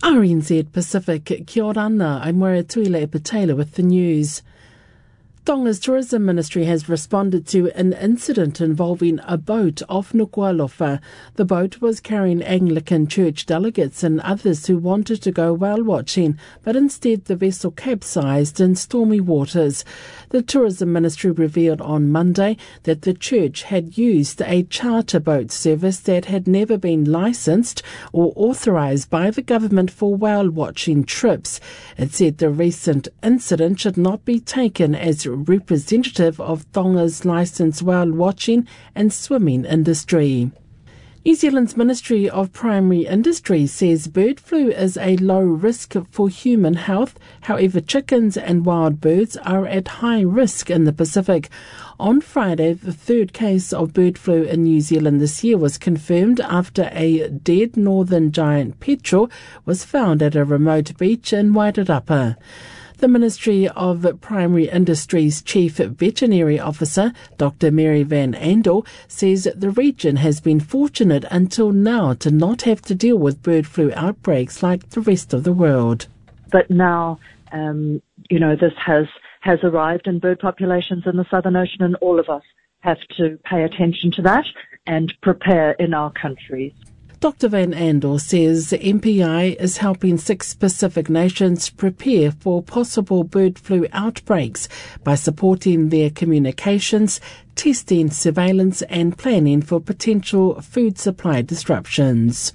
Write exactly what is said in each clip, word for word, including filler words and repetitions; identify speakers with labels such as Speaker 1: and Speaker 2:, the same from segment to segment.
Speaker 1: R N Z Pacific, kia ora ana, I'm Moira Tuile Patela with the news. Tonga's Tourism Ministry has responded to an incident involving a boat off Nuku'alofa. The boat was carrying Anglican Church delegates and others who wanted to go whale watching, but instead the vessel capsized in stormy waters. The Tourism Ministry revealed on Monday that the church had used a charter boat service that had never been licensed or authorised by the government for whale watching trips. It said the recent incident should not be taken as representative of Tonga's licensed whale watching and swimming industry. New Zealand's Ministry of Primary Industry says bird flu is a low risk for human health. However, chickens and wild birds are at high risk in the Pacific. On Friday, the third case of bird flu in New Zealand this year was confirmed after a dead northern giant petrel was found at a remote beach in Wairarapa. The Ministry of Primary Industry's Chief Veterinary Officer, Doctor Mary Van Andel, says the region has been fortunate until now to not have to deal with bird flu outbreaks like the rest of the world.
Speaker 2: But now, um, you know, this has, has arrived in bird populations in the Southern Ocean, and all of us have to pay attention to that and prepare in our countries.
Speaker 1: Doctor Van Andel says M P I is helping six Pacific nations prepare for possible bird flu outbreaks by supporting their communications, testing, surveillance and planning for potential food supply disruptions.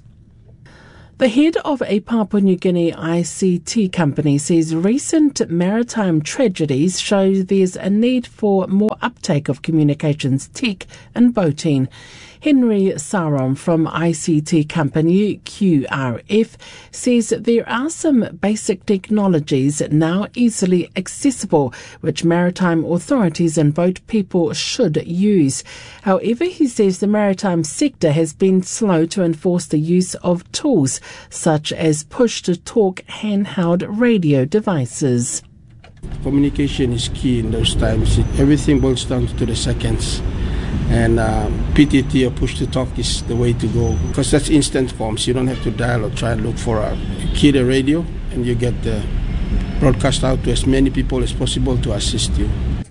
Speaker 1: The head of a Papua New Guinea I C T company says recent maritime tragedies show there's a need for more uptake of communications tech and boating. Henry Sarom from I C T company Q R F says there are some basic technologies now easily accessible which maritime authorities and boat people should use. However, he says the maritime sector has been slow to enforce the use of tools such as push-to-talk handheld radio devices.
Speaker 3: Communication is key in those times. Everything boils down to the seconds. And um, P T T or push-to-talk is the way to go because that's instant forms. You don't have to dial or try and look for a you key the radio and you get the broadcast out to as many people as possible to assist you.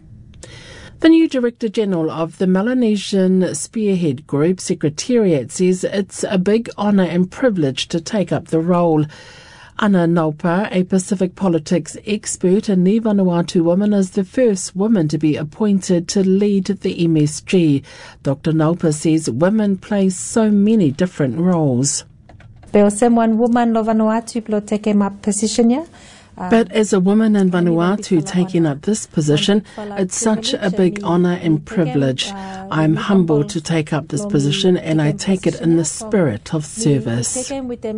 Speaker 1: The new Director General of the Melanesian Spearhead Group Secretariat says it's a big honour and privilege to take up the role. Ana Naupa, a Pacific politics expert and Ni Vanuatu woman, is the first woman to be appointed to lead the M S G. Doctor Naupa says women play so many different roles.
Speaker 4: But as a woman in
Speaker 1: Vanuatu taking up this position, it's such a big honour and privilege. I'm humbled to take up this position and I take it in the spirit of service.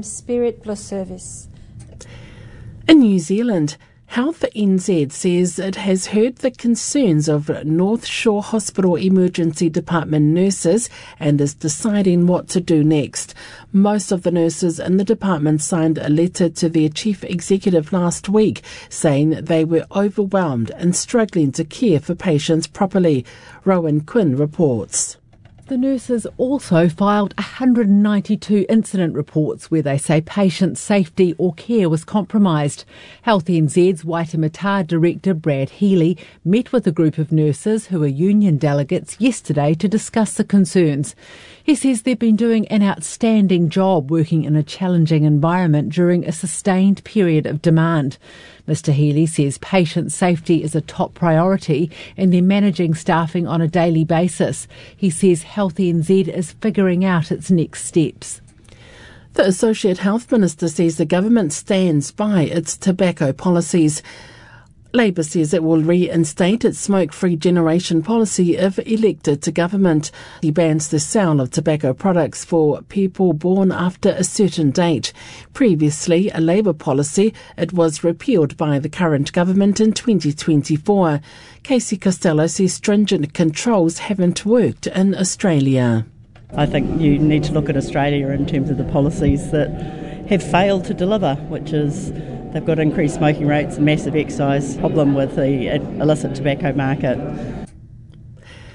Speaker 1: In New Zealand, Health N Z says it has heard the concerns of North Shore Hospital Emergency Department nurses and is deciding what to do next. Most of the nurses in the department signed a letter to their chief executive last week saying they were overwhelmed and struggling to care for patients properly. Rowan Quinn reports.
Speaker 5: The nurses also filed one hundred ninety-two incident reports where they say patient safety or care was compromised. Health N Z's Waitemata Director Brad Healy met with a group of nurses who are union delegates yesterday to discuss the concerns. He says they've been doing an outstanding job working in a challenging environment during a sustained period of demand. Mister Healy says patient safety is a top priority and they're managing staffing on a daily basis. He says Health N Z is figuring out its next steps.
Speaker 1: The Associate Health Minister says the government stands by its tobacco policies. Labour says it will reinstate its smoke-free generation policy if elected to government. He bans the sale of tobacco products for people born after a certain date. Previously, a Labour policy, it was repealed by the current government in twenty twenty-four. Casey Costello says stringent controls haven't worked in Australia.
Speaker 6: I think you need to look at Australia in terms of the policies that have failed to deliver, which is they've got increased smoking rates, a massive excise problem with the illicit tobacco market.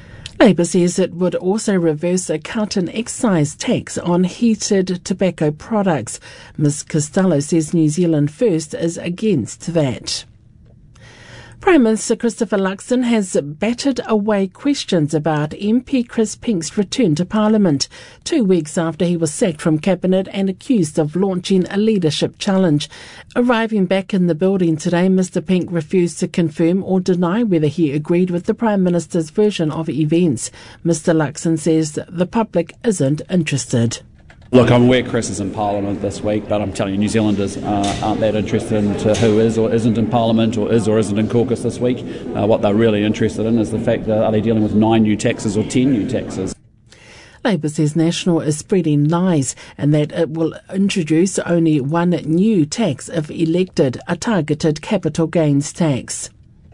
Speaker 1: Labour says it would also reverse a cut in excise tax on heated tobacco products. Ms Costello says New Zealand First is against that. Prime Minister Christopher Luxon has battered away questions about M P Chris Pink's return to Parliament, two weeks after he was sacked from Cabinet and accused of launching a leadership challenge. Arriving back in the building today, Mr Pink refused to confirm or deny whether he agreed with the Prime Minister's version of events. Mr Luxon says the public isn't interested.
Speaker 7: Look, I'm aware Chris is in Parliament this week, but I'm telling you, New Zealanders uh, aren't that interested into who is or isn't in Parliament or is or isn't in caucus this week. Uh, what they're really interested in is the fact that are they dealing with nine new taxes or ten new taxes.
Speaker 1: Labour says National is spreading lies and that it will introduce only one new tax if elected, a targeted capital gains tax.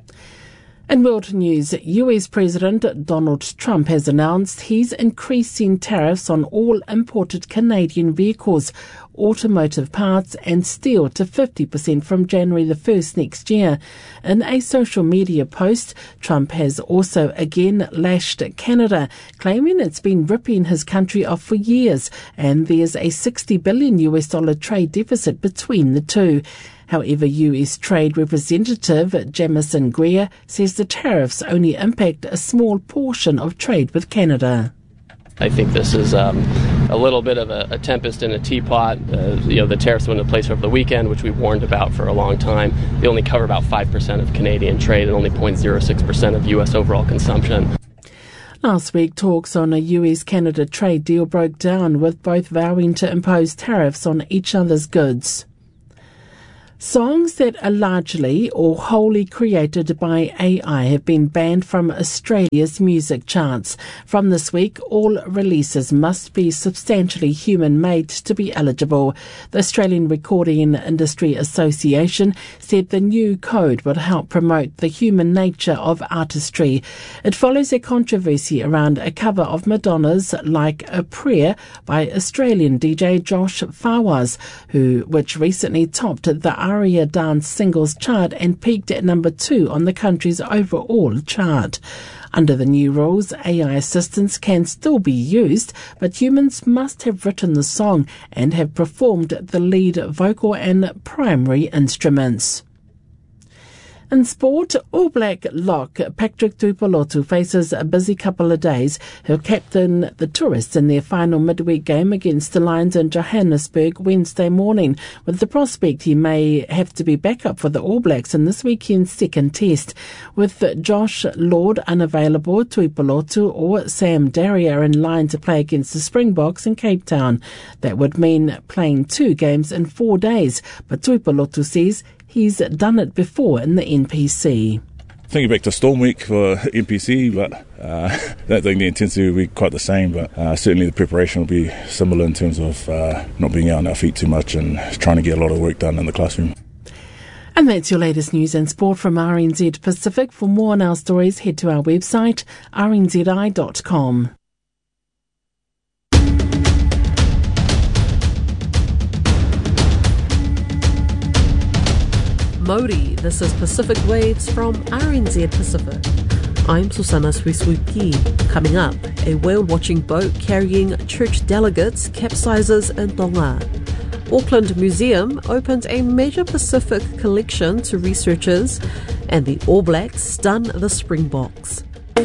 Speaker 1: In world news, U S President Donald Trump has announced he's increasing tariffs on all imported Canadian vehicles, automotive parts and steel to fifty percent from January the first next year. In a social media post, Trump has also again lashed Canada, claiming it's been ripping his country off for years and there's a sixty billion US dollar trade deficit between the two. However, U S Trade Representative Jamieson Greer says the tariffs only impact a small portion of trade with Canada.
Speaker 8: I think this is um, a little bit of a, a tempest in a teapot. Uh, you know, the tariffs went into place over the weekend, which we warned about for a long time. They only cover about five percent of Canadian trade and only zero point zero six percent of U S overall consumption.
Speaker 1: Last week, talks on a U S-Canada trade deal broke down, with both vowing to impose tariffs on each other's goods. Songs that are largely or wholly created by A I have been banned from Australia's music charts. From this week, all releases must be substantially human-made to be eligible. The Australian Recording Industry Association said the new code would help promote the human nature of artistry. It follows a controversy around a cover of Madonna's Like a Prayer by Australian D J Josh Fawaz, who which recently topped the Aria Dance Singles chart and peaked at number two on the country's overall chart. Under the new rules, A I assistants can still be used, but humans must have written the song and have performed the lead vocal and primary instruments. In sport, All Black lock Patrick Tuipulotu faces a busy couple of days. He'll captain the tourists in their final midweek game against the Lions in Johannesburg Wednesday morning, with the prospect he may have to be back up for the All Blacks in this weekend's second test. With Josh Lord unavailable, Tuipulotu or Sam Darry are in line to play against the Springboks in Cape Town. That would mean playing two games in four days, but Tuipulotu says he's done it before in the N P C.
Speaker 9: Thinking back to Storm Week for N P C, but uh, I don't think the intensity will be quite the same, but uh, certainly the preparation will be similar in terms of uh, not being out on our feet too much and trying to get a lot of work done in the classroom.
Speaker 1: And that's your latest news and sport from R N Z Pacific. For more on our stories, head to our website, r n z i dot com.
Speaker 10: Mauri, this is Pacific Waves from R N Z Pacific. I'm Susana Suisuki. Coming up, a whale-watching boat carrying church delegates capsizes in Tonga. Auckland Museum opened a major Pacific collection to researchers, and the All Blacks stun the Springboks.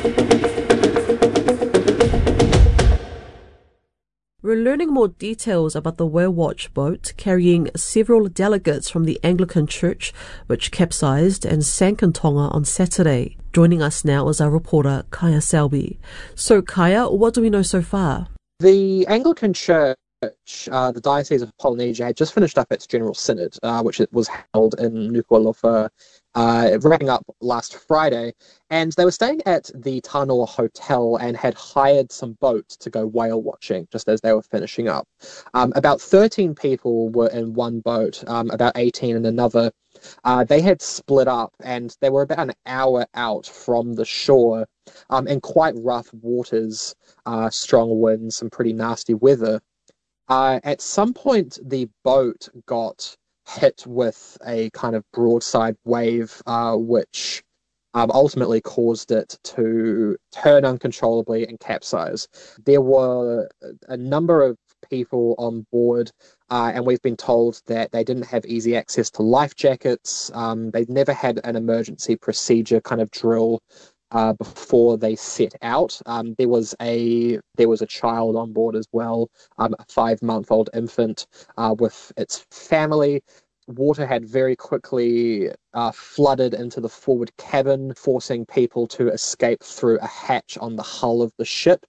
Speaker 10: We're learning more details about the Whale Watch boat carrying several delegates from the Anglican Church, which capsized and sank in Tonga on Saturday. Joining us now is our reporter, Kaya Selby. So, Kaya, what do we know so far?
Speaker 11: The Anglican Church, uh, the Diocese of Polynesia, had just finished up its General Synod, uh, which was held in Nuku'alofa, uh, wrapping up last Friday, and they were staying at the Tanoa Hotel and had hired some boats to go whale watching just as they were finishing up. Um, about thirteen people were in one boat, um, about eighteen in another. Uh, they had split up and they were about an hour out from the shore um, in quite rough waters, uh, strong winds, some pretty nasty weather. Uh, at some point, the boat got hit with a kind of broadside wave, uh, which um, ultimately caused it to turn uncontrollably and capsize. There were a number of people on board, uh, and we've been told that they didn't have easy access to life jackets. Um, they'd never had an emergency procedure kind of drill uh, before they set out. Um, there was a there was a child on board as well, um, a five-month-old infant uh, with its family. Water had very quickly uh, flooded into the forward cabin, forcing people to escape through a hatch on the hull of the ship,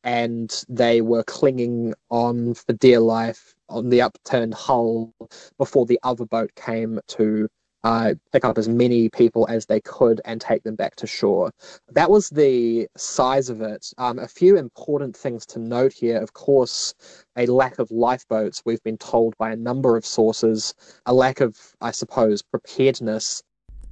Speaker 11: and they were clinging on for dear life on the upturned hull before the other boat came to uh, pick up as many people as they could and take them back to shore. That was the size of it. Um, a few important things to note here, of course, a lack of lifeboats, we've been told by a number of sources, a lack of, I suppose, preparedness.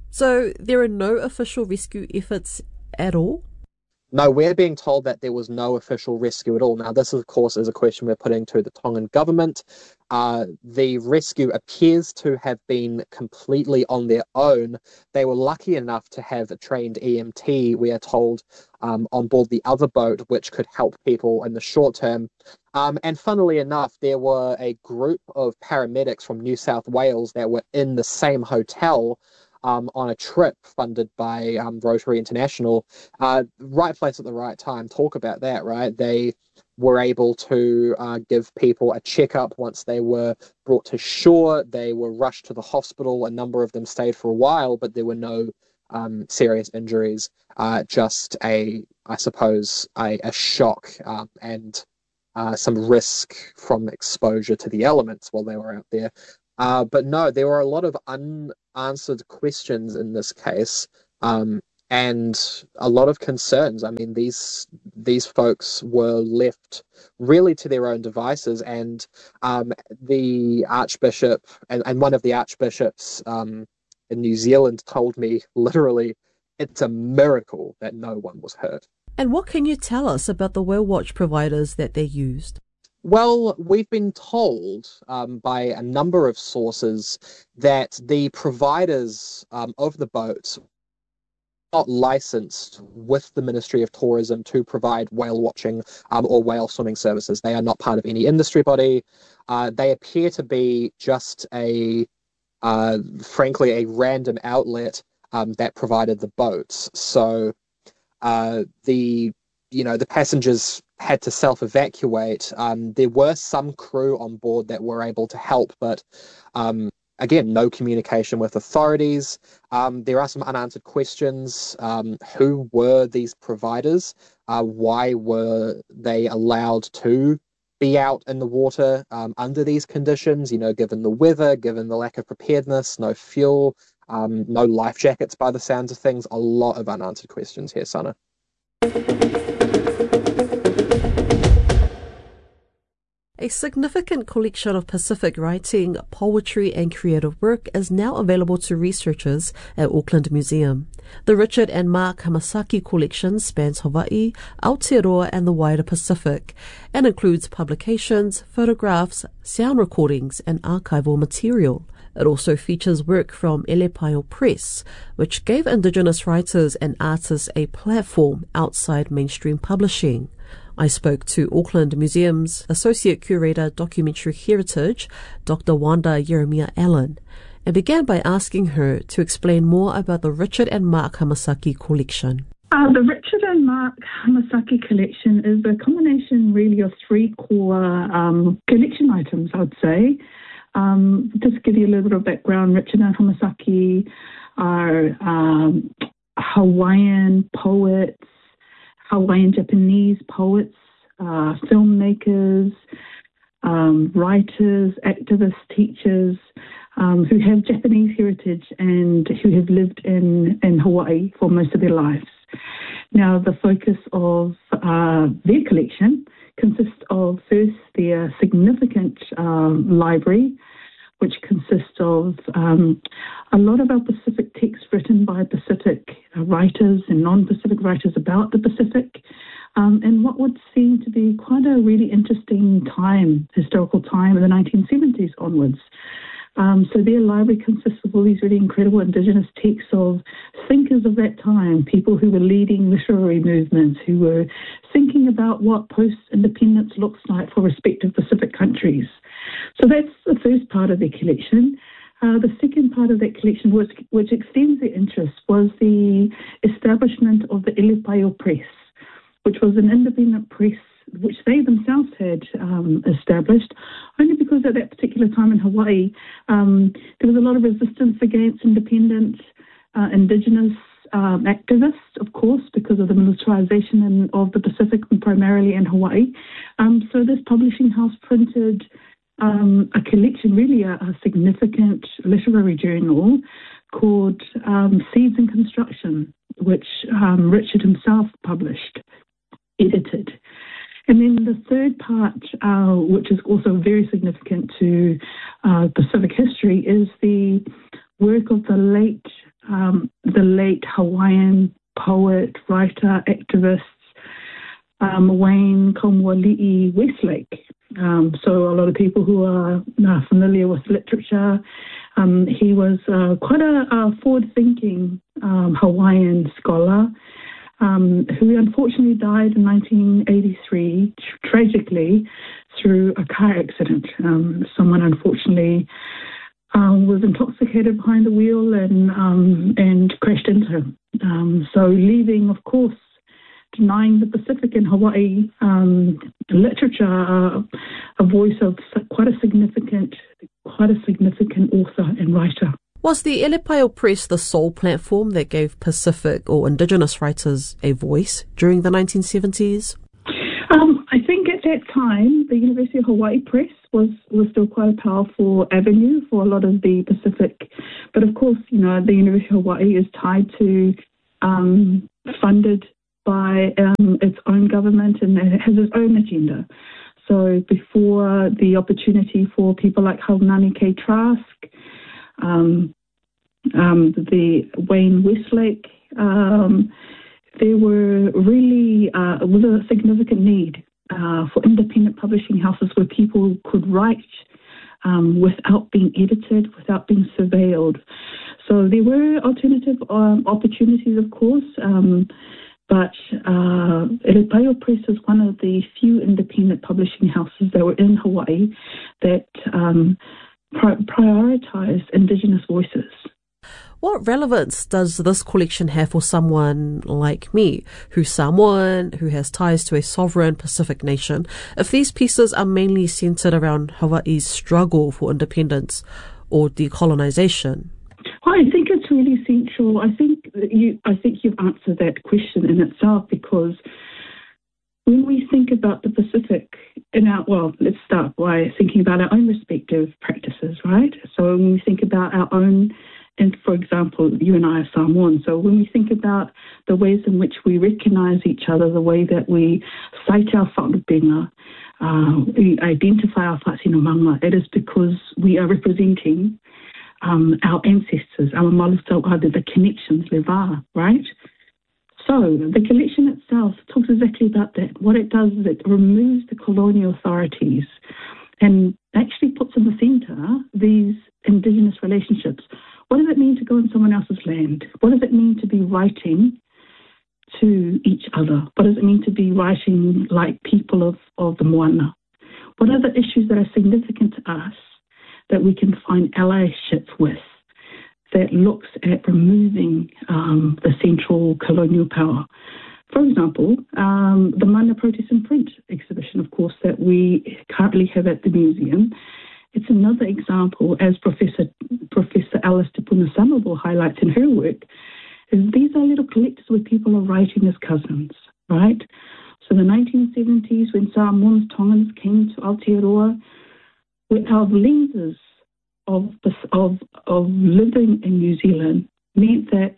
Speaker 10: So there are no official rescue efforts at all?
Speaker 11: No, we're being told that there was no official rescue at all. Now, this, of course, is a question we're putting to the Tongan government. Uh, the rescue appears to have been completely on their own. They were lucky enough to have a trained E M T, we are told, um, on board the other boat, which could help people in the short term. Um, and funnily enough, there were a group of paramedics from New South Wales that were in the same hotel Um, on a trip funded by um, Rotary International. Uh, right place at the right time. Talk about that, right? They were able to uh, give people a checkup once they were brought to shore. They were rushed to the hospital. A number of them stayed for a while, but there were no um, serious injuries. Uh, just a, I suppose, a, a shock um, and uh, some risk from exposure to the elements while they were out there. Uh, but no, there were a lot of unanswered questions in this case, um, and a lot of concerns. I mean, these these folks were left really to their own devices, and um, the Archbishop and, and one of the archbishops um, in New Zealand told me literally, it's a miracle that no one was hurt.
Speaker 10: And what can you tell us about the whale watch providers that they used?
Speaker 11: Well, we've been told um, by a number of sources that the providers um, of the boats are not licensed with the Ministry of Tourism to provide whale watching um, or whale swimming services. They are not part of any industry body. Uh, they appear to be just a, uh, frankly, a random outlet um, that provided the boats. So uh, the, you know, the passengers had to self-evacuate. Um, there were some crew on board that were able to help, but um, again, no communication with authorities. Um, there are some unanswered questions. Um, who were these providers? Uh, why were they allowed to be out in the water um, under these conditions? You know, given the weather, given the lack of preparedness, no fuel, um, no life jackets by the sounds of things. A lot of unanswered questions here, Sana.
Speaker 10: A significant collection of Pacific writing, poetry and creative work is now available to researchers at Auckland Museum. The Richard and Mark Hamasaki collection spans Hawaii, Aotearoa and the wider Pacific, and includes publications, photographs, sound recordings and archival material. It also features work from Elepaio Press, which gave Indigenous writers and artists a platform outside mainstream publishing. I spoke to Auckland Museum's Associate Curator Documentary Heritage, Doctor Wanda Jeremiah Allen, and began by asking her to explain more about the Richard and Mark Hamasaki collection.
Speaker 12: Uh, the Richard and Mark Hamasaki collection is a combination really of three core um, collection items, I would say. Um, just to give you a little bit of background, Richard and Hamasaki are um, Hawaiian poets, Hawaiian Japanese poets, uh, filmmakers, um, writers, activists, teachers um, who have Japanese heritage and who have lived in, in Hawaii for most of their lives. Now, the focus of uh, their collection consists of first their significant um, library, which consists of um, a lot of our Pacific texts written by Pacific uh, writers and non-Pacific writers about the Pacific, um, and what would seem to be quite a really interesting time, historical time in the nineteen seventies onwards. Um, so their library consists of all these really incredible Indigenous texts of thinkers of that time, people who were leading literary movements, who were thinking about what post-independence looks like for respective Pacific countries. So that's the first part of their collection. Uh, the second part of that collection, which, which extends their interest, was the establishment of the Elepaio Press, which was an independent press which they themselves had um, established, only because at that particular time in Hawaii, um, there was a lot of resistance against independent uh, Indigenous um, activists, of course, because of the militarization in, of the Pacific, primarily in Hawaii. Um, so this publishing house printed um, a collection, really a, a significant literary journal called um, Seeds in Construction, which um, Richard himself published, edited. And then the third part, uh, which is also very significant to uh, Pacific history, is the work of the late, um, the late Hawaiian poet, writer, activist, um, Wayne Kaumoali'i Westlake. Um, so a lot of people who are uh, familiar with literature, um, he was uh, quite a, a forward-thinking um, Hawaiian scholar. Um, who unfortunately died in nineteen eighty-three, tr- tragically, through a car accident. Um, someone unfortunately um, was intoxicated behind the wheel and um, and crashed into him. Um, so leaving, of course, denying the Pacific and Hawaii um, literature uh, a voice of quite a significant, quite a significant author and writer.
Speaker 10: Was the Elepaio Press the sole platform that gave Pacific or Indigenous writers a voice during the nineteen seventies?
Speaker 12: Um, I think at that time, the University of Hawaii Press was, was still quite a powerful avenue for a lot of the Pacific. But of course, you know, the University of Hawaii is tied to, um, funded by um, its own government, and it has its own agenda. So before the opportunity for people like Haunani K. Trask, Um, um, the Wayne Westlake, um, there were really uh, was a significant need uh, for independent publishing houses where people could write um, without being edited, without being surveilled. So there were alternative um, opportunities, of course, um, but uh, Elepaio Press is one of the few independent publishing houses that were in Hawaii that um, prioritise Indigenous voices.
Speaker 10: What relevance does this collection have for someone like me, who's Samoan, who has ties to a sovereign Pacific nation, if these pieces are mainly centred around Hawaii's struggle for independence or decolonisation?
Speaker 12: Well, I think it's really essential. I think you, I think you've answered that question in itself, because when we think about the Pacific in our, well, let's start by thinking about our own respective practices, right? So when we think about our own, and for example, you and I are Samoan, so when we think about the ways in which we recognise each other, the way that we cite our whakapinga, uh, we identify our whatinamanga, it is because we are representing um, our ancestors, our malusau, the connections, leva, right? So the collection itself talks exactly about that. What it does is it removes the colonial authorities and actually puts in the centre these Indigenous relationships. What does it mean to go on someone else's land? What does it mean to be writing to each other? What does it mean to be writing like people of, of the Moana? What are the issues that are significant to us that we can find allyship with, that looks at removing um, the central colonial power? For example, um, the Mana Protest in Print exhibition, of course, that we currently have at the museum. It's another example, as Professor Professor Alice Tupuna-Samable highlights in her work, is these are little collectors where people are writing as cousins, right? So the nineteen seventies, when Samoans, Tongans came to Aotearoa, with our lenses of, of, of living in New Zealand, meant that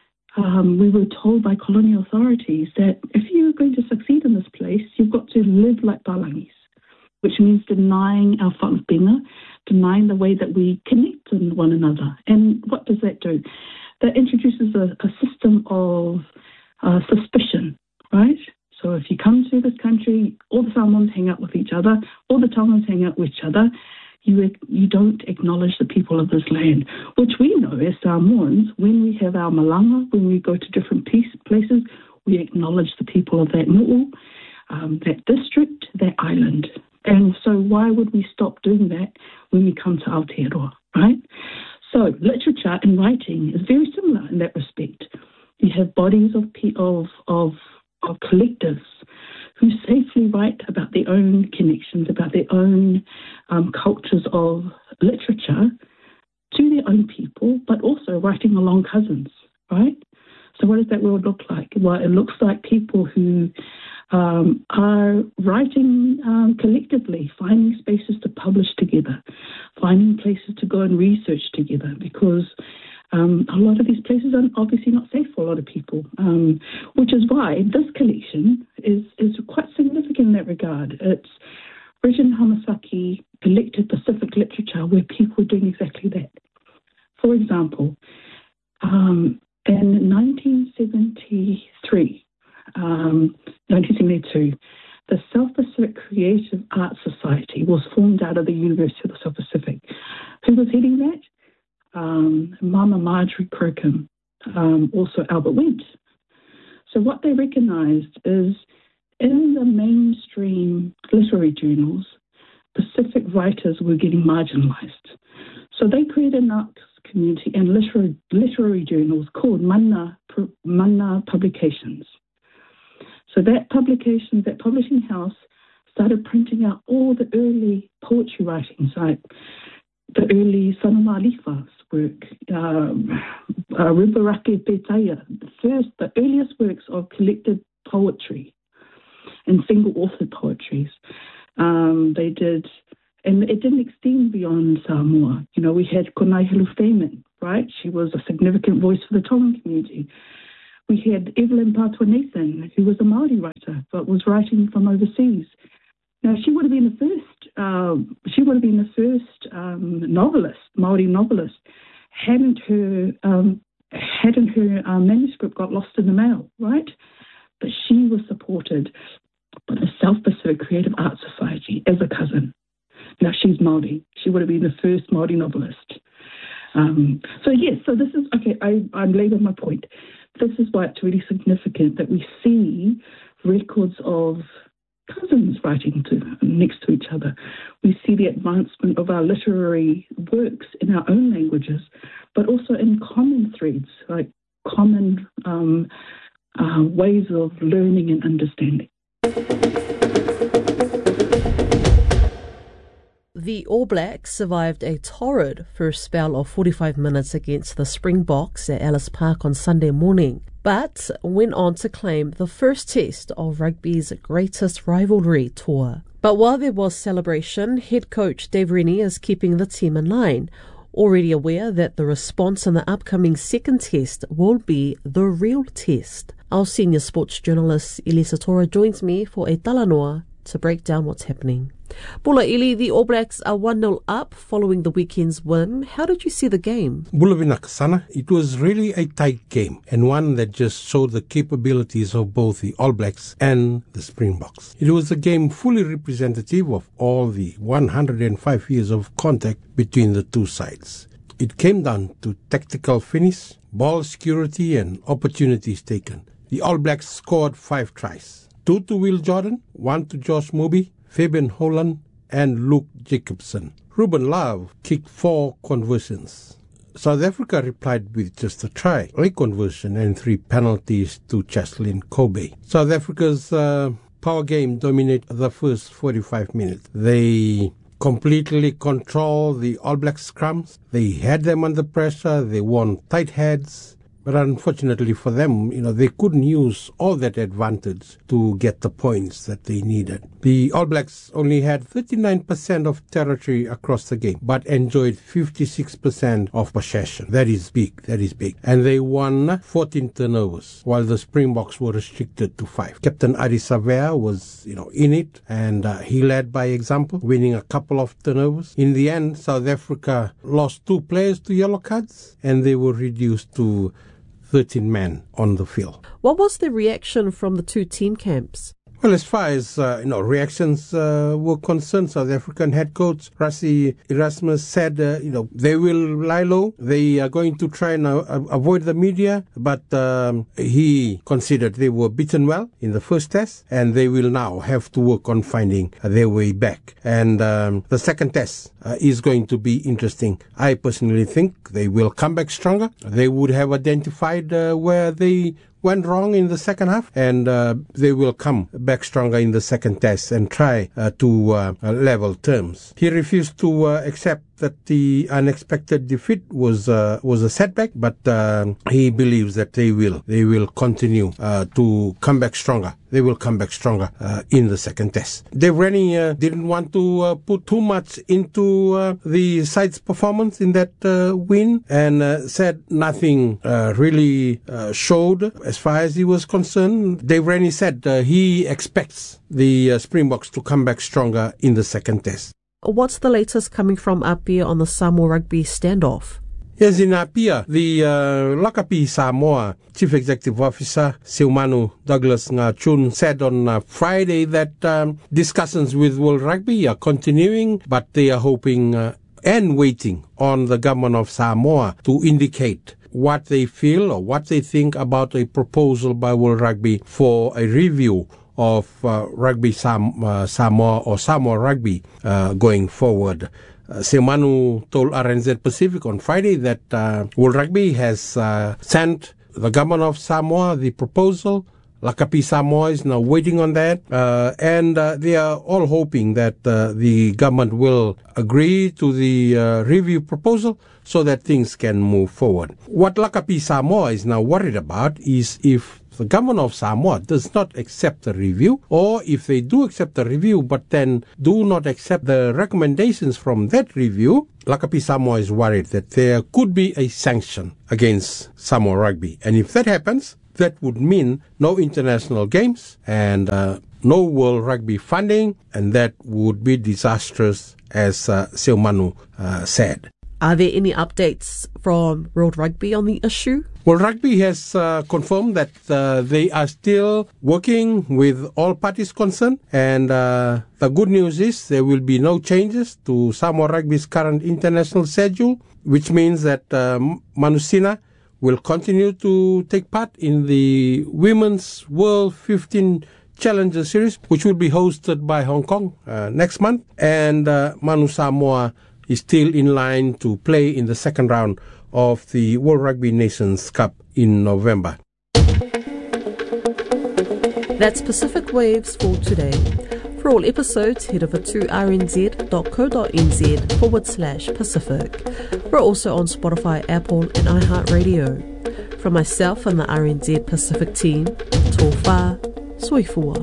Speaker 12: um, we were told by colonial authorities that if you're going to succeed in this place, you've got to live like Palangis, which means denying our whakapinga, denying the way that we connect with one another. And what does that do? That introduces a, a system of uh, suspicion, right? So if you come to this country, all the Samoans hang out with each other, all the Tongans hang out with each other. you you don't acknowledge the people of this land, which we know as Samoans. When we have our malanga, when we go to different piece, places, we acknowledge the people of that mo'u, um, that district, that island. And so why would we stop doing that when we come to Aotearoa, right? So literature and writing is very similar in that respect. You have bodies of of of, of collectives who safely write about their own connections, about their own um, cultures of literature to their own people, but also writing along cousins, right? So what does that world look like? Well, it looks like people who um, are writing um, collectively, finding spaces to publish together, finding places to go and research together, because um, a lot of these places are obviously not safe for a lot of people, um, which is why this collection is, is quite significant in that regard. It's written Hamasaki collected Pacific literature where people are doing exactly that. For example, um, in nineteen seventy-three, um, nineteen seventy-two, the South Pacific Creative Arts Society was formed out of the University of the South Pacific. Who was heading that? Um, Mama Marjorie Kirkham, um, also Albert Wendt. So what they recognised is in the mainstream literary journals, Pacific writers were getting marginalised. So they created an arts community and literary, literary journals called Mana, Mana Publications. So that publication, that publishing house started printing out all the early poetry writings, like the early Sanoma Alifa's work, um, uh, Ribarake Petaya, the first, the earliest works of collected poetry and single-authored poetries. Um, they did, and it didn't extend beyond Samoa. You know, we had Konai Helu-Fayman, right? She was a significant voice for the Tongan community. We had Evelyn Patua Nathan, who was a Māori writer, but was writing from overseas. Now, she would have been the first, um, she would have been the first um, novelist, Māori novelist, hadn't her, um, hadn't her um, manuscript got lost in the mail, right? But she was supported by the South Pacific Creative Arts Society as a cousin. Now, she's Māori. She would have been the first Māori novelist. Um, so, yes, so this is, okay, I, I'm laboring my point. This is why it's really significant that we see records of cousins writing to, next to each other. We see the advancement of our literary works in our own languages, but also in common threads, like common um, uh, ways of learning and understanding.
Speaker 10: The All Blacks survived a torrid first spell of forty-five minutes against the Springboks at Ellis Park on Sunday morning, but went on to claim the first test of rugby's greatest rivalry tour. But while there was celebration, head coach Dave Rennie is keeping the team in line, already aware that the response in the upcoming second test will be the real test. Our senior sports journalist Elisa Tora joins me for a talanoa to break down what's happening. Bula Ili, the All Blacks are one nil up following the weekend's win. How did you see the game?
Speaker 13: Bula Vinakasana, it was really a tight game and one that just showed the capabilities of both the All Blacks and the Springboks. It was a game fully representative of all the one hundred five years of contact between the two sides. It came down to tactical finish, ball security and opportunities taken. The All Blacks scored five tries. Two to Will Jordan, one to Josh Moby, Fabian Holland and Luke Jacobson. Ruben Love kicked four conversions. South Africa replied with just a try, a conversion and three penalties to Cheslin Kobe. South Africa's uh, power game dominated the first forty-five minutes. They completely controlled the All Black scrums. They had them under pressure. They won tight heads. But unfortunately for them, you know, they couldn't use all that advantage to get the points that they needed. The All Blacks only had thirty-nine percent of territory across the game, but enjoyed fifty-six percent of possession. That is big. That is big. And they won fourteen turnovers, while the Springboks were restricted to five. Captain Adi Savea was, you know, in it, and uh, he led by example, winning a couple of turnovers. In the end, South Africa lost two players to yellow cards, and they were reduced to thirteen men on the field.
Speaker 10: What was the reaction from the two team camps?
Speaker 13: Well, as far as uh, you know, reactions uh, were concerned, South African head coach Rassie Erasmus said, uh, you know, they will lie low. They are going to try and uh, avoid the media, but um, he considered they were beaten well in the first test, and they will now have to work on finding their way back. And um, the second test uh, is going to be interesting. I personally think they will come back stronger. They would have identified uh, where they went wrong in the second half, and uh, they will come back stronger in the second test and try uh, to uh, level terms. He refused to uh, accept that the unexpected defeat was uh, was a setback, but uh, he believes that they will they will continue uh, to come back stronger. They will come back stronger uh, in the second test. Dave Rennie uh, didn't want to uh, put too much into uh, the side's performance in that uh, win, and uh, said nothing uh, really uh, showed as far as he was concerned. Dave Rennie said uh, he expects the uh, Springboks to come back stronger in the second test.
Speaker 10: What's the latest coming from Apia on the Samoa rugby standoff?
Speaker 13: Yes, in Apia, the uh, Lakapi Samoa Chief Executive Officer, Seumanu Douglas Ngachun, said on uh, Friday that um, discussions with World Rugby are continuing, but they are hoping uh, and waiting on the government of Samoa to indicate what they feel or what they think about a proposal by World Rugby for a review of uh, Rugby Sam, uh, Samoa or Samoa Rugby uh, going forward. Uh, Seumanu told R N Z Pacific on Friday that uh, World Rugby has uh, sent the government of Samoa the proposal. Lakapi Samoa is now waiting on that, uh, and uh, they are all hoping that uh, the government will agree to the uh, review proposal so that things can move forward. What Lakapi Samoa is now worried about is if the government of Samoa does not accept the review, or if they do accept the review but then do not accept the recommendations from that review, Lakapi Samoa is worried that there could be a sanction against Samoa Rugby. And if that happens, that would mean no international games and uh, no World Rugby funding, and that would be disastrous, as uh, Seumanu uh, said.
Speaker 10: Are there any updates from World Rugby on the issue?
Speaker 13: World Rugby has uh, confirmed that uh, they are still working with all parties concerned, and uh, the good news is there will be no changes to Samoa Rugby's current international schedule, which means that uh, Manusina will continue to take part in the Women's World fifteen Challenger Series, which will be hosted by Hong Kong uh, next month, and uh, Manu Samoa is still in line to play in the second round of the World Rugby Nations Cup in November.
Speaker 10: That's Pacific Waves for today. For all episodes, head over to rnz.co.nz forward slash Pacific. We're also on Spotify, Apple, and iHeartRadio. From myself and the R N Z Pacific team, tō whā, soifua.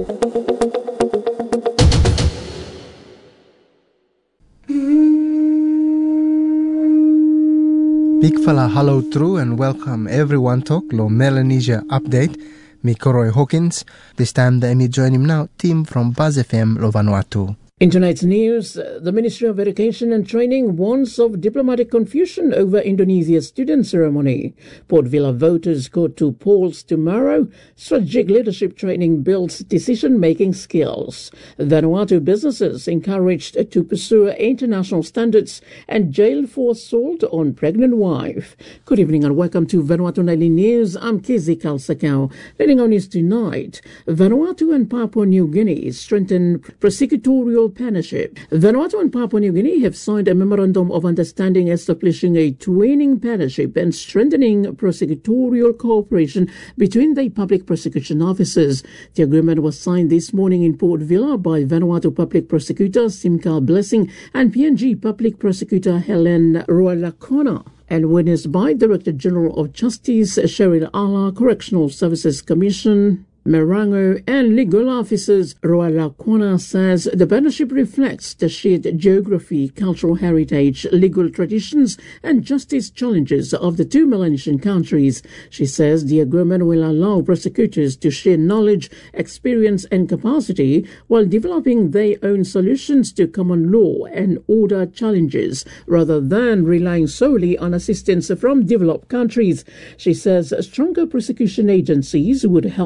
Speaker 14: Big fella hello true and welcome everyone to Lo Melanesia Update. Me Koroi Hawkins. This time the me join him now, team from Buzz F M Lo Vanuatu.
Speaker 15: In tonight's news, the Ministry of Education and Training warns of diplomatic confusion over Indonesia's student ceremony. Port Vila voters go to polls tomorrow. Strategic leadership training builds decision-making skills. Vanuatu businesses encouraged to pursue international standards, and jail for assault on pregnant wife. Good evening and welcome to Vanuatu Nightly News. I'm Kizzy Kalsakau. Leading on news tonight, Vanuatu and Papua New Guinea strengthen prosecutorial partnership. Vanuatu and Papua New Guinea have signed a memorandum of understanding establishing a twinning partnership and strengthening prosecutorial cooperation between the public prosecution officers. The agreement was signed this morning in Port Vila by Vanuatu Public Prosecutor Simka Blessing and P N G Public Prosecutor Helen Rualakona, and witnessed by Director General of Justice Cheryl Ala, Correctional Services Commission Marango, and legal officers. Rualakona says the partnership reflects the shared geography, cultural heritage, legal traditions, and justice challenges of the two Melanesian countries. She says the agreement will allow prosecutors to share knowledge, experience, and capacity while developing their own solutions to common law and order challenges, rather than relying solely on assistance from developed countries. She says stronger prosecution agencies would help create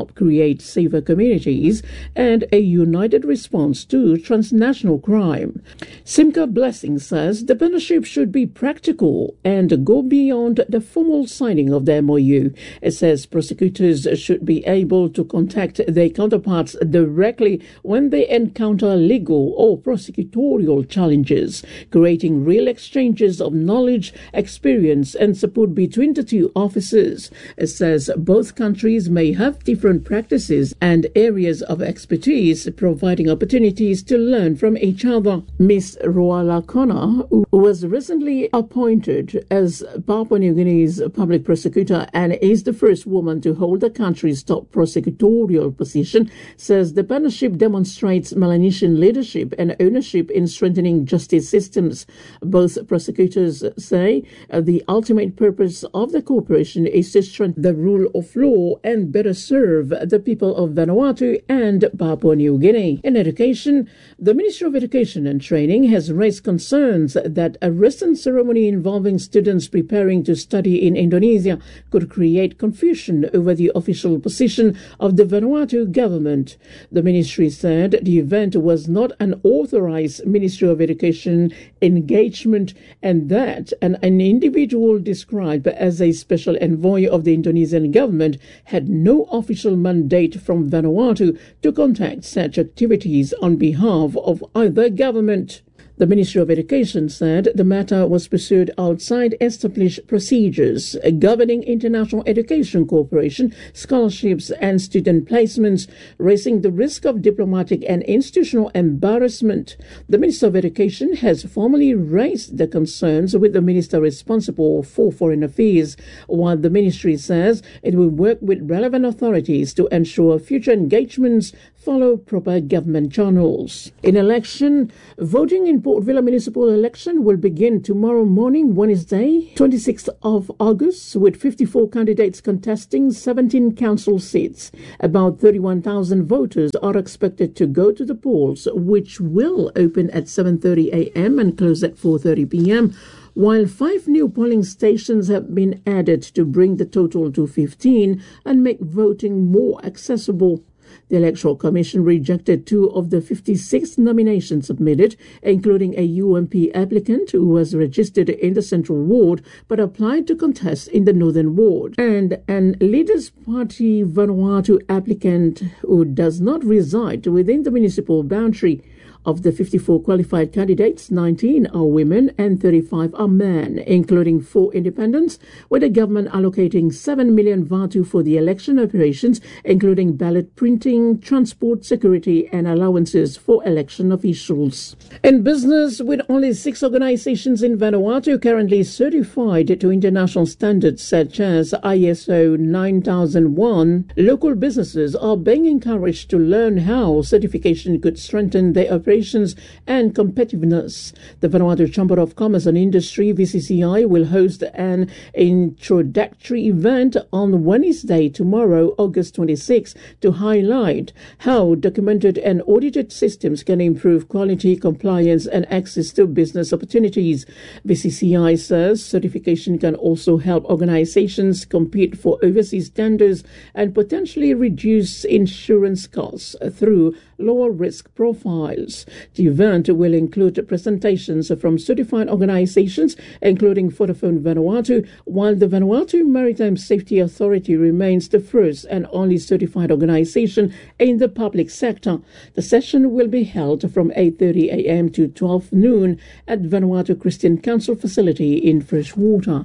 Speaker 15: create safer communities and a united response to transnational crime. Simca Blessing says the partnership should be practical and go beyond the formal signing of the M O U. It says prosecutors should be able to contact their counterparts directly when they encounter legal or prosecutorial challenges, creating real exchanges of knowledge, experience, and support between the two offices. It says both countries may have different practices and areas of expertise, providing opportunities to learn from each other. Miss Roala Kona, who was recently appointed as Papua New Guinea's public prosecutor and is the first woman to hold the country's top prosecutorial position, says the partnership demonstrates Melanesian leadership and ownership in strengthening justice systems. Both prosecutors say uh, the ultimate purpose of the cooperation is to strengthen the rule of law and better serve the people of Vanuatu and Papua New Guinea. In education, the Ministry of Education and Training has raised concerns that a recent ceremony involving students preparing to study in Indonesia could create confusion over the official position of the Vanuatu government. The ministry said the event was not an authorized Ministry of Education engagement and that an, an individual described as a special envoy of the Indonesian government had no official mandate from Vanuatu to conduct such activities on behalf of either government. The Ministry of Education said the matter was pursued outside established procedures governing international education cooperation, scholarships and student placements, raising the risk of diplomatic and institutional embarrassment. The Minister of Education has formally raised the concerns with the Minister responsible for Foreign Affairs, while the Ministry says it will work with relevant authorities to ensure future engagements follow proper government channels. In election, voting in Port Vila municipal election will begin tomorrow morning, Wednesday, twenty-sixth of August, with fifty-four candidates contesting seventeen council seats. About thirty-one thousand voters are expected to go to the polls, which will open at seven thirty a.m. and close at four thirty p.m., while five new polling stations have been added to bring the total to fifteen and make voting more accessible. The Electoral Commission rejected two of the fifty-six nominations submitted, including a U M P applicant who was registered in the Central Ward but applied to contest in the Northern Ward, and an Leaders Party Vanuatu applicant who does not reside within the municipal boundary. Of the fifty-four qualified candidates, nineteen are women and thirty-five are men, including four independents, with the government allocating seven million vatu for the election operations, including ballot printing, transport, security, and allowances for election officials. In business, with only six organizations in Vanuatu currently certified to international standards such as I S O nine thousand one, local businesses are being encouraged to learn how certification could strengthen their operations and competitiveness. The Vanuatu Chamber of Commerce and Industry, V C C I, will host an introductory event on Wednesday, tomorrow, August twenty-sixth, to highlight how documented and audited systems can improve quality, compliance, and access to business opportunities. V C C I says certification can also help organizations compete for overseas tenders and potentially reduce insurance costs through lower risk profiles. The event will include presentations from certified organizations, including Vodafone Vanuatu, while the Vanuatu Maritime Safety Authority remains the first and only certified organization in the public sector. The session will be held from eight thirty a.m. to twelve noon at Vanuatu Christian Council facility in Freshwater.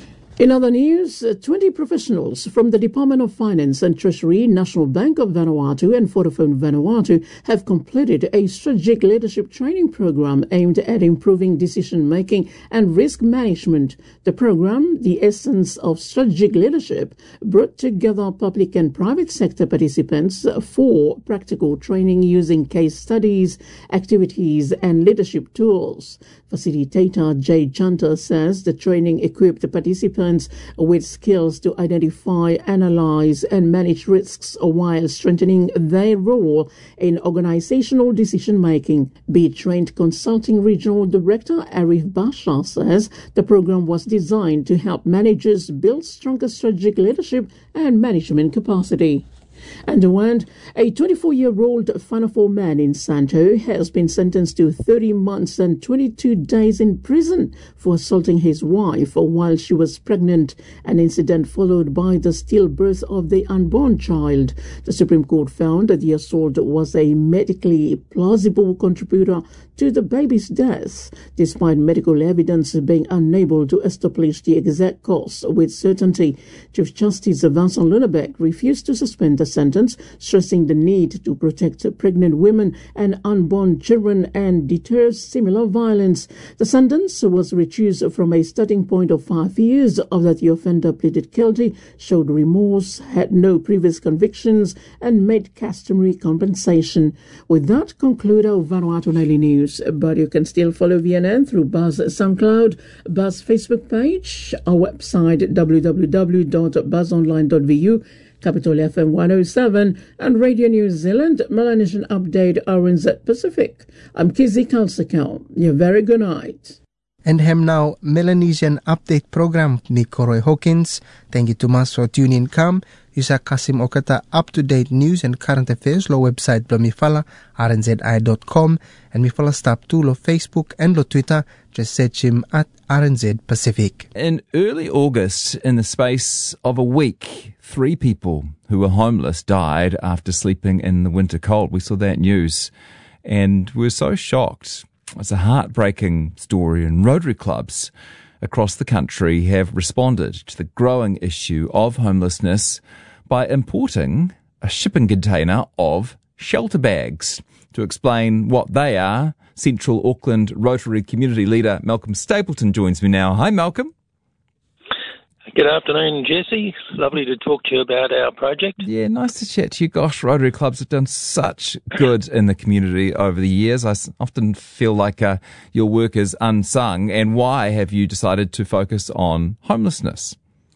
Speaker 15: In other news, twenty professionals from the Department of Finance and Treasury, National Bank of Vanuatu and Vodafone Vanuatu have completed a strategic leadership training program aimed at improving decision-making and risk management. The program, The Essence of Strategic Leadership, brought together public and private sector participants for practical training using case studies, activities, and leadership tools. Facilitator Jay Chanta says the training equipped the participants with skills to identify, analyze, and manage risks while strengthening their role in organizational decision-making. Be Trained Consulting Regional Director Arif Basha says the program was designed to help managers build stronger strategic leadership and management capacity. And one, a twenty-four-year-old Whanafo man in Santo has been sentenced to thirty months and twenty-two days in prison for assaulting his wife while she was pregnant, an incident followed by the stillbirth of the unborn child. The Supreme Court found that the assault was a medically plausible contributor to the baby's death, despite medical evidence being unable to establish the exact cause with certainty. Chief Justice Vincent Lunnebeck refused to suspend the sentence, stressing the need to protect pregnant women and unborn children and deter similar violence. The sentence was reduced from a starting point of five years after the offender pleaded guilty, showed remorse, had no previous convictions, and made customary compensation. With that, conclude our Vanuatu Daily News. But you can still follow V N N through Buzz SoundCloud, Buzz Facebook page, our website w w w dot buzz online dot v u, Capital F M one oh seven, and Radio New Zealand, Melanesian Update, R N Z Pacific. I'm Kizzy Kalsakau. You very good night.
Speaker 14: And hem now Melanesian Update program mi Koroi Hawkins. Thank you to mas for tuning come. Yusa Kasim Okata up-to-date news and current affairs lo website lo mi fala r n z i dot com and mi fala stop to lo Facebook and lo Twitter. Just search him at R N Z Pacific.
Speaker 16: In early August, in the space of a week, three people who were homeless died after sleeping in the winter cold. We saw that news and we were so shocked. It's a heartbreaking story, and Rotary clubs across the country have responded to the growing issue of homelessness by importing a shipping container of shelter bags. To explain what they are, Central Auckland Rotary Community Leader Malcolm Stapleton joins me now. Hi, Malcolm.
Speaker 17: Good afternoon, Jesse. Lovely to talk to you about our project.
Speaker 16: Yeah, nice to chat to you. Gosh, Rotary clubs have done such good in the community over the years. I often feel like uh, your work is unsung. And why have you decided to focus on homelessness?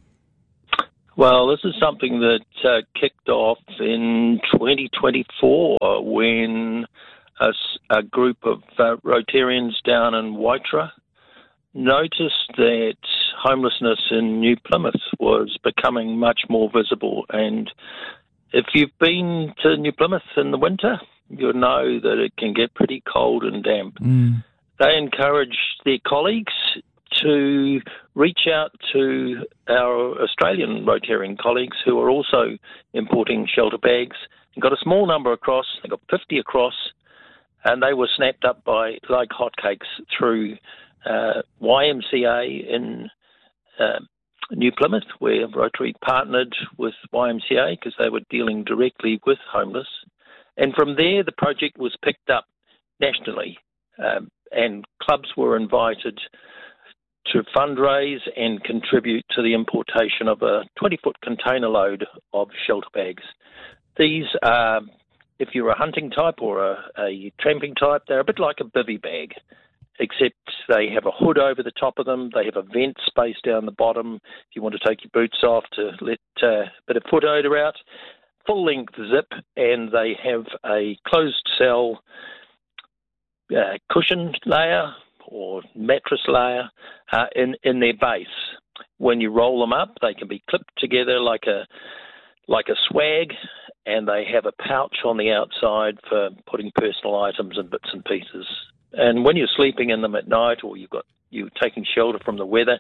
Speaker 17: Well, this is something that uh, kicked off in twenty twenty-four when a, a group of uh, Rotarians down in Waitara noticed that homelessness in New Plymouth was becoming much more visible. And if you've been to New Plymouth in the winter, you'll know that it can get pretty cold and damp.
Speaker 16: Mm.
Speaker 17: They encouraged their colleagues to reach out to our Australian Rotarian colleagues who are also importing shelter bags, and got a small number across. They got fifty across, and they were snapped up by like hotcakes through uh, Y M C A in uh, New Plymouth, where Rotary partnered with Y M C A because they were dealing directly with homeless. And from there, the project was picked up nationally, um, and clubs were invited to fundraise and contribute to the importation of a twenty-foot container load of shelter bags. These are, if you're a hunting type or a, a tramping type, they're a bit like a bivvy bag, except they have a hood over the top of them. They have a vent space down the bottom if you want to take your boots off to let uh, a bit of foot odour out. Full-length zip, and they have a closed cell uh, cushion layer or mattress layer uh, in, in their base. When you roll them up, they can be clipped together like a like a swag, and they have a pouch on the outside for putting personal items and bits and pieces. And when you're sleeping in them at night, or you've got you're taking shelter from the weather,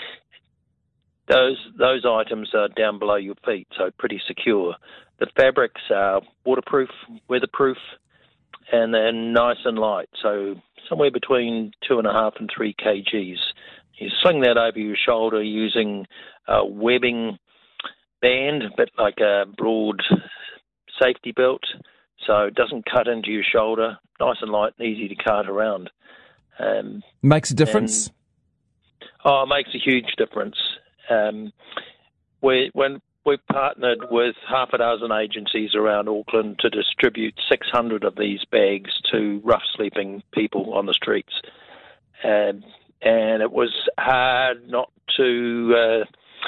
Speaker 17: those those items are down below your feet, so pretty secure. The fabrics are waterproof, weatherproof, and they're nice and light, so somewhere between two and a half and three kgs. You sling that over your shoulder using a webbing band, a bit like a broad safety belt, so it doesn't cut into your shoulder. Nice and light and easy to cart around. Um,
Speaker 16: makes a difference?
Speaker 17: And, oh, it makes a huge difference. Um, we, when we've partnered with half a dozen agencies around Auckland to distribute six hundred of these bags to rough sleeping people on the streets. Um, and it was hard not to uh,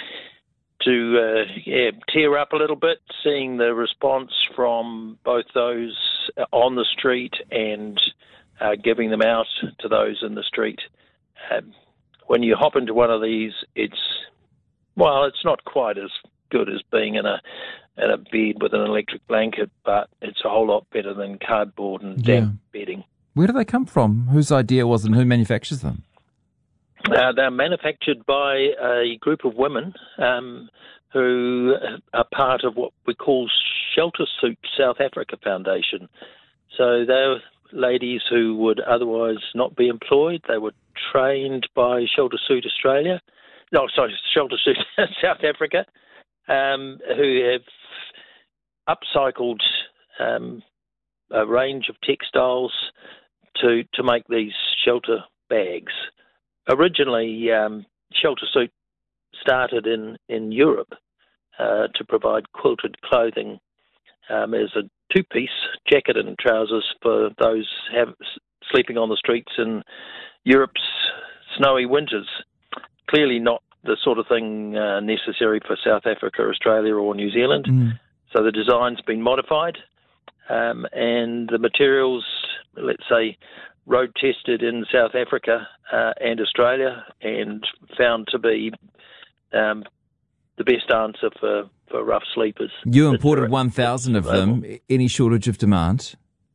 Speaker 17: to uh, yeah, tear up a little bit, seeing the response from both those on the street and uh, giving them out to those in the street. Um, when you hop into one of these, it's, well, it's not quite as good as being in a and a bed with an electric blanket, but it's a whole lot better than cardboard and
Speaker 16: Yeah.
Speaker 17: damp bedding.
Speaker 16: Where do they come from? Whose idea was it, and who manufactures them?
Speaker 17: Uh, they're manufactured by a group of women um, who are part of what we call Shelter Suit South Africa Foundation. So they're ladies who would otherwise not be employed. They were trained by Shelter Suit Australia, no, sorry, Shelter Suit South Africa, um, who have upcycled um, a range of textiles to to make these shelter bags. Originally, um, Shelter Suit started in, in Europe uh, to provide quilted clothing um, as a two-piece jacket and trousers for those have, sleeping on the streets in Europe's snowy winters. Clearly not the sort of thing uh, necessary for South Africa, Australia or New Zealand.
Speaker 16: Mm.
Speaker 17: So the design's been modified um, and the materials, let's say, road tested in South Africa uh, and Australia and found to be um, the best answer for, for rough sleepers.
Speaker 16: You imported one thousand of them. Any shortage of demand?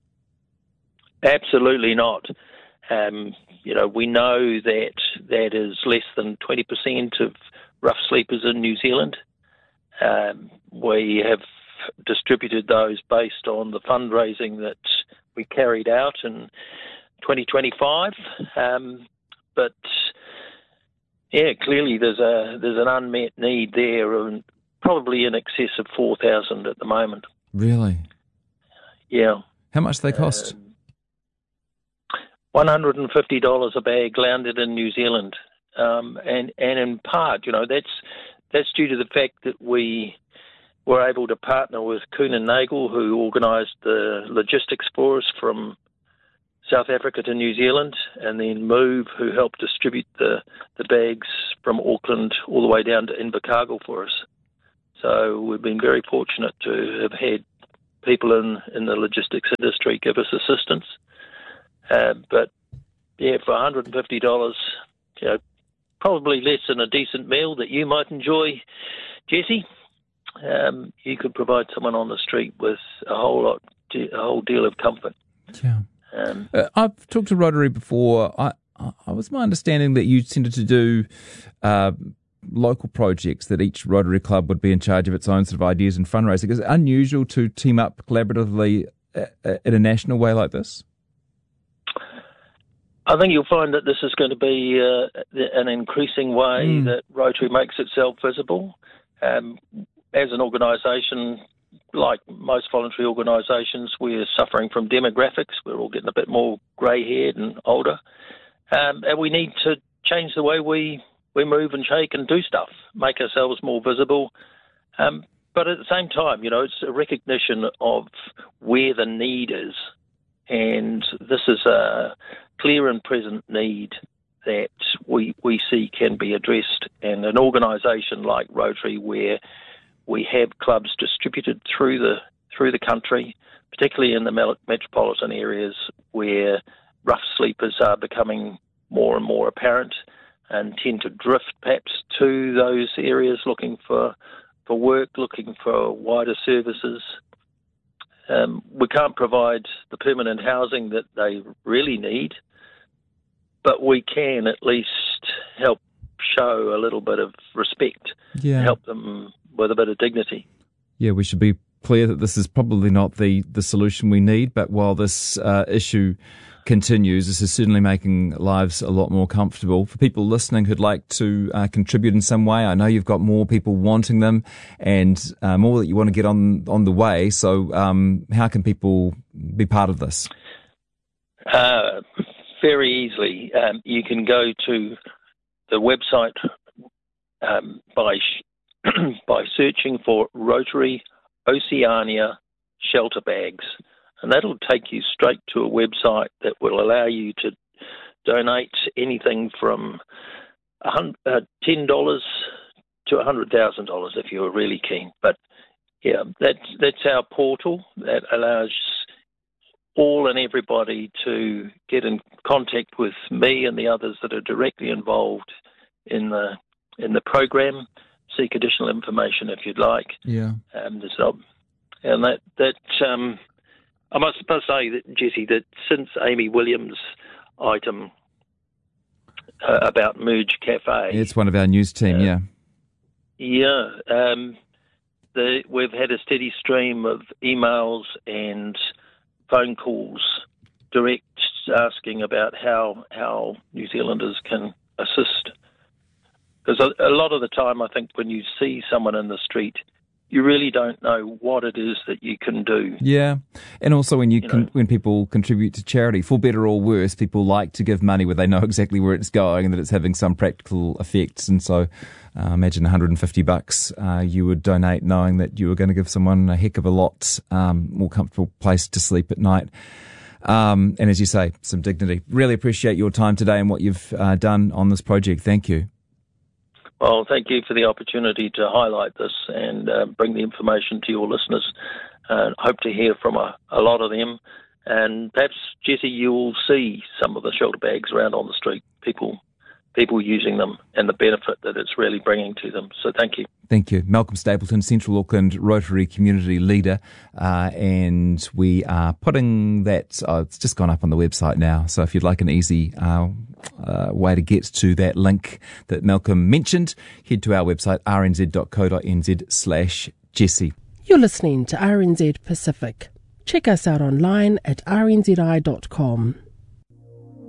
Speaker 17: Absolutely not. Um, you know, we know that that is less than twenty percent of rough sleepers in New Zealand. Um, we have distributed those based on the fundraising that we carried out in twenty twenty-five, um, but yeah, clearly there's a there's an unmet need there, and probably in excess of four thousand at the moment.
Speaker 16: Really?
Speaker 17: Yeah.
Speaker 16: How much do they cost?
Speaker 17: Um, One hundred and fifty dollars a bag, landed in New Zealand, um, and and in part, you know, that's that's due to the fact that we were able to partner with Kuhn and Nagel, who organised the logistics for us from South Africa to New Zealand, and then Move, who helped distribute the, the bags from Auckland all the way down to Invercargill for us. So we've been very fortunate to have had people in, in the logistics industry give us assistance. Uh, but, yeah, for one hundred and fifty dollars, you know, probably less than a decent meal that you might enjoy, Jesse, um, you could provide someone on the street with a whole lot, a whole deal of comfort.
Speaker 16: Yeah.
Speaker 17: Um,
Speaker 16: uh, I've talked to Rotary before. I, I was my understanding that you tended to do uh, local projects, that each Rotary club would be in charge of its own sort of ideas and fundraising. Is it unusual to team up collaboratively in a national way like this?
Speaker 17: I think you'll find that this is going to be uh, an increasing way mm. that Rotary makes itself visible. Um, as an organisation, like most voluntary organisations, we're suffering from demographics. We're all getting a bit more grey-haired and older. Um, and we need to change the way we, we move and shake and do stuff, make ourselves more visible. Um, but at the same time, you know, it's a recognition of where the need is. And this is a clear and present need that we we see can be addressed. And an organisation like Rotary, where we have clubs distributed through the through the country, particularly in the metropolitan areas where rough sleepers are becoming more and more apparent and tend to drift perhaps to those areas looking for, for work, looking for wider services. Um, we can't provide the permanent housing that they really need, but we can at least help show a little bit of respect,
Speaker 16: yeah.
Speaker 17: help them with a bit of dignity.
Speaker 16: Yeah, we should be clear that this is probably not the, the solution we need, but while this uh, issue continues, this is certainly making lives a lot more comfortable. For people listening who'd like to uh, contribute in some way, I know you've got more people wanting them and uh, more that you want to get on, on the way, so um, how can people be part of this?
Speaker 17: Uh, very easily. Um, you can go to the website um, by by searching for Rotary Oceania Shelter Bags, and that'll take you straight to a website that will allow you to donate anything from ten dollars to one hundred thousand dollars if you're really keen. But yeah, that's, that's our portal that allows all and everybody to get in contact with me and the others that are directly involved in the in the program seek additional information if you'd like.
Speaker 16: Yeah.
Speaker 17: Um, so, and that that um, I must, must say that Jesse, that since Amy Williams' item uh, about Merge Cafe,
Speaker 16: It's one of our news team.
Speaker 17: Uh,
Speaker 16: yeah.
Speaker 17: yeah, um, the, we've had a steady stream of emails and phone calls direct asking about how how New Zealanders can assist. Because a, a lot of the time, I think when you see someone in the street, you really don't know what it is that you can do.
Speaker 16: Yeah, and also when you,
Speaker 17: You
Speaker 16: con-
Speaker 17: know.
Speaker 16: when people contribute to charity, for better or worse, people like to give money where they know exactly where it's going and that it's having some practical effects. And so, uh, imagine one hundred fifty bucks uh, you would donate, knowing that you were going to give someone a heck of a lot um, more comfortable place to sleep at night. Um, and as you say, some dignity. Really appreciate your time today and what you've uh, done on this project. Thank you.
Speaker 17: Well, thank you for the opportunity to highlight this and uh, bring the information to your listeners. Uh, hope to hear from a, a lot of them. And perhaps, Jesse, you'll see some of the shelter bags around on the street, people people using them and the benefit that it's really bringing to them. So thank you.
Speaker 16: Thank you. Malcolm Stapleton, Central Auckland Rotary Community Leader. Uh, and we are putting that, oh, it's just gone up on the website now. So if you'd like an easy uh, uh, way to get to that link that Malcolm mentioned, head to our website, r n z dot co dot n z slash Jesse.
Speaker 1: You're listening to R N Z Pacific. Check us out online at r n z i dot com.